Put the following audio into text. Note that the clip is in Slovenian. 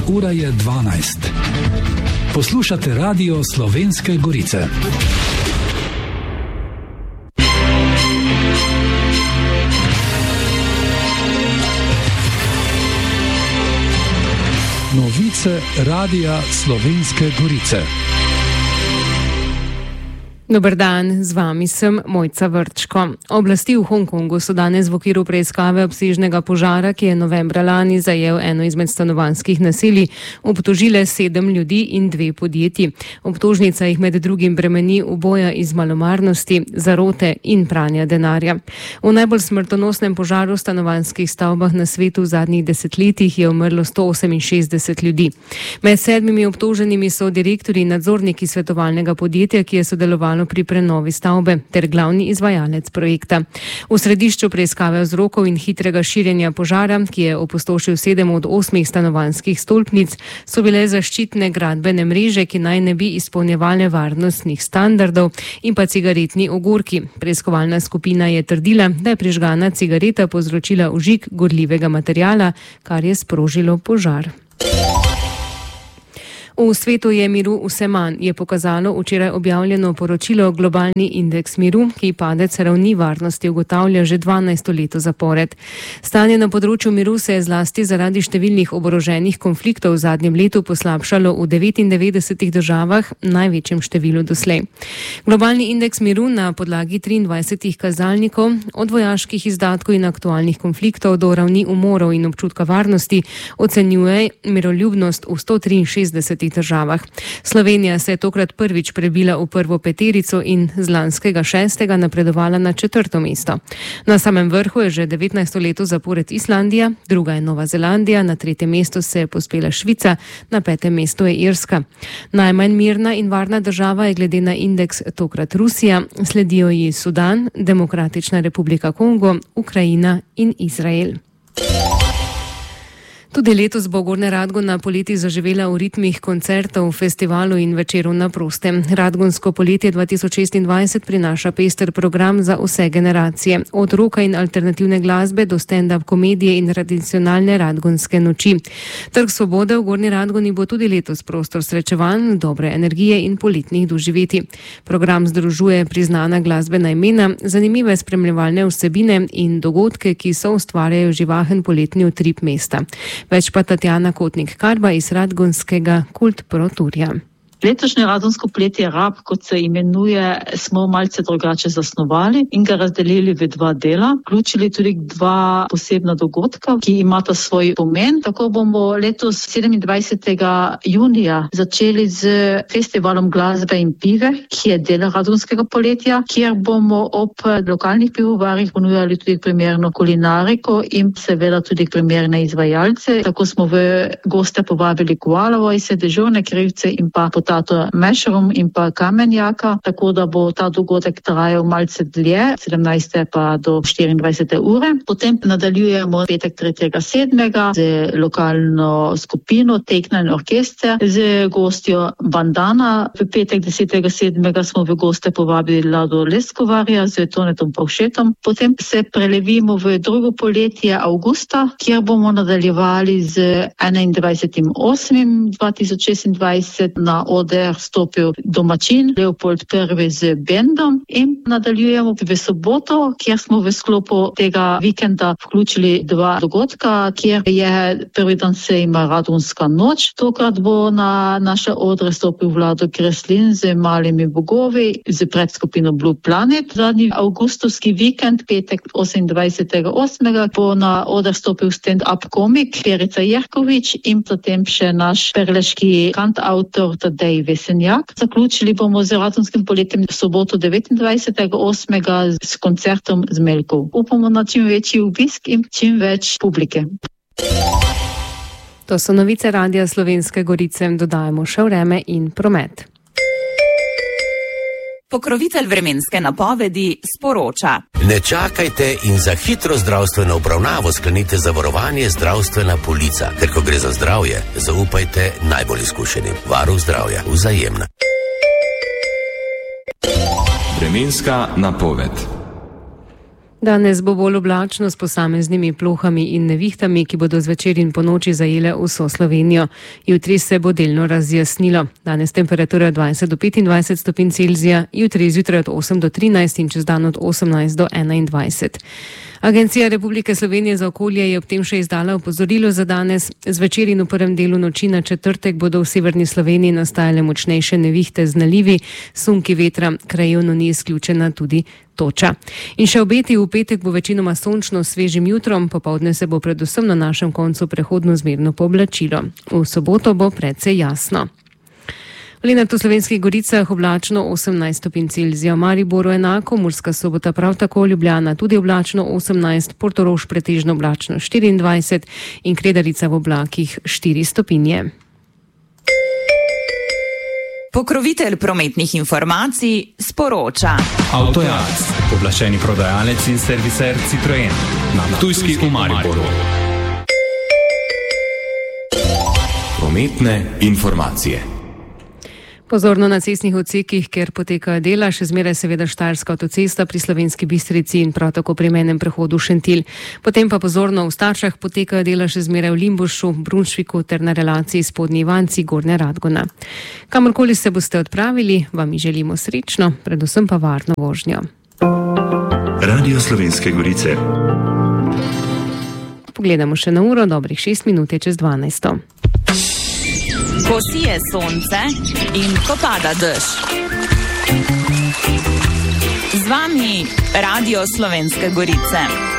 ura je 12. Poslušate Radio Slovenske Gorice. Novice Radia Slovenske Gorice. Dober dan, z vami sem Mojca Vrčko. Oblasti v Hongkongu so danes v okviru preiskave obsežnega požara, ki je novembra lani zajel eno izmed stanovanjskih naselij, obtožile 7 ljudi in 2 podjetji. Obtožnica jih med drugim bremeni uboja iz malomarnosti, zarote in pranja denarja. V najbolj smrtonosnem požaru v stanovanjskih stavbah na svetu v zadnjih desetletjih je umrlo 168 ljudi. Med 7 obtoženimi so direktorji in nadzorniki svetovalnega podjetja, ki je sodelovalo pri prenovi stavbe, ter glavni izvajalec projekta. V središču preiskave vzrokov in hitrega širjenja požara, ki je opustošil 7 od 8 stanovanjskih stolpnic, so bile zaščitne gradbene mreže, ki naj ne bi izpolnjevale varnostnih standardov, in pa cigaretni ogorki. Preiskovalna skupina je trdila, da je prižgana cigareta povzročila vžig gorljivega materiala, kar je sprožilo požar. V svetu je miru vse manj, je pokazalo včeraj objavljeno poročilo Globalni indeks miru, ki padec ravni varnosti ugotavlja že 12. leto zapored. Stanje na področju miru se je zlasti zaradi številnih oboroženih konfliktov v zadnjem letu poslabšalo v 99 državah, največjem številu doslej. Globalni indeks miru na podlagi 23 kazalnikov, od vojaških izdatkov in aktualnih konfliktov do ravni umorov in občutka varnosti, ocenjuje miroljubnost v 163 državah. Slovenija se je tokrat prvič prebila v prvo peterico in z lanskega 6. napredovala na 4. mesto. Na samem vrhu je že 19. leto zapored Islandija, druga je Nova Zelandija, na 3. mestu se je povzpela Švica, na 5. mestu je Irska. Najmanj mirna in varna država je glede na indeks tokrat Rusija, sledijo ji Sudan, Demokratična republika Kongo, Ukrajina in Izrael. Tudi letos bo Gornja Radgona poleti zaživela v ritmih koncertov, festivalov in večerov na prostem. Radgonsko poletje 2026 prinaša pester program za vse generacije, od roka in alternativne glasbe do stand-up komedije in tradicionalne radgonske noči. Trg Svobode v Gornji Radgoni bo tudi letos prostor srečevanj, dobre energije in poletnih doživetij. Program združuje priznana glasbena imena, zanimive spremljevalne vsebine in dogodke, ki so ustvarjajo živahen poletni utrip mesta. Več pa Tatjana Kotnik-Karba iz Radgonskega Kult Pro Tourja. Letošnje Radgonsko poletje Rab, kot se imenuje, smo malce drugače zasnovali in ga razdelili v 2 dela. Vključili tudi 2 posebna dogodka, ki imata svoj pomen. Tako bomo letos 27. junija začeli z festivalom glasbe in pive, ki je del Radgonskega poletja, kjer bomo ob lokalnih pivovarjih ponujali tudi primerno kulinariko in seveda tudi primerne izvajalce. Tako smo v goste povabili Koala Voice, Dežurne krivce in pa Tato Mešrum in pa Kamenjaka, tako da bo ta dogodek trajal malce dlje, 17. pa do 24. ure. Potem nadaljujemo petek 3.7. z lokalno skupino Tekna in orkester, z gostjo Bandana. V petek 10.7. smo v goste povabili Lado Leskovarja z Tonetom Pavšetom. Potem se prelevimo v drugo poletje avgusta, kjer bomo nadaljevali z 21.8.2026 na oder stopil domačin Leopold I z bendom in nadaljujemo v soboto, kjer smo v sklopu tega vikenda vključili 2 dogodka, kjer je prvi dan sejma Radgonska noč. Tokrat bo na naše odre stopil Vlado Kreslin z Malimi bogovi, z predskupino Blue Planet. Zadnji avgustovski vikend, petek 28.8. bo na oder stopil stand-up komik Perica Jerkovič in potem še naš perleški kantautor Tadej Vesenjak. Zaključili bomo z Radgonskim poletjem v soboto 29.8. s koncertom z Melkov. Upamo na čim večji obisk in čim več publike. To so novice Radia Slovenske Gorice, dodajamo še vreme in promet. Pokrovitelj vremenske napovedi sporoča. Ne čakajte in za hitro zdravstveno obravnavo sklenite zavarovanje Zdravstvena polica, ker ko gre za zdravje, zaupajte najbolj izkušenim. Varuh zdravja, Vzajemna. Vremenska napoved. Danes bo bolj oblačno s posameznimi plohami in nevihtami, ki bodo zvečer in po noči zajele vso Slovenijo. Jutri se bo delno razjasnilo. Danes temperatura 20 do 25 stopinj Celzija, jutri zjutraj od 8 do 13 in čez dan od 18 do 21. Agencija Republike Slovenije za okolje je ob tem še izdala opozorilo za danes. Zvečer in v prvem delu noči na četrtek bodo v severni Sloveniji nastajale močnejše nevihte z nalivi, sunki vetra, krajevno ni izključena tudi toča. In še obeti: v petek bo večinoma sončno s svežim jutrom, popoldne se bo predvsem na našem koncu prehodno zmerno pooblačilo. V soboto bo precej jasno. V Lenartu, Slovenskih goricah oblačno 18 stopinj Celzija, v Mariboru enako, Murska Sobota prav tako, Ljubljana tudi oblačno 18, Portorož pretežno oblačno 24 in Kredarica v oblakih 4 stopinje. Pokrovitelj prometnih informacij sporoča. Avtojaz, pooblaščeni prodajalec in serviser Citroen na Ptujski v Mariboru. Prometne informacije. Pozorno na cestnih odsekih, ker potekajo dela, še zmeraj seveda Štajerska avtocesta pri Slovenski Bistrici in prav tako pri mejnem prehodu Šentilj. Potem pa pozorno v Starčah potekajo dela še zmeraj v Limbušu, Brunšviku ter na relaciji Spodnji Ivanci, Gornja Radgona. Kamorkoli se boste odpravili, vam želimo srečno, predvsem pa varno vožnjo. Radio Slovenske Gorice. Pogledamo še na uro, dobrih 6 minut je čez 12. Ko sije sonce in ko pada dež. Z vami Radio Slovenske Gorice.